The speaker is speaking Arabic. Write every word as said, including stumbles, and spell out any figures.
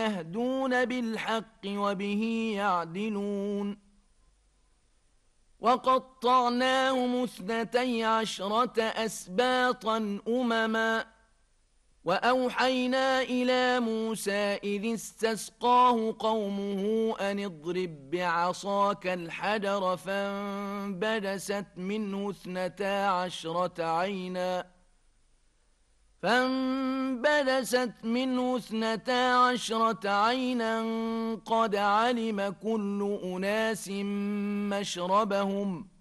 يهدون بالحق وبه يعدلون وقطعناهم اثنتي عشرة أسباطا أمما وأوحينا إلى موسى إذ استسقاه قومه أن اضرب بعصاك الحجر فانبجست منه اثنتا عشرة عينا فانبجست منه اثنتا عشرة عينا قد علم كل أناس مشربهم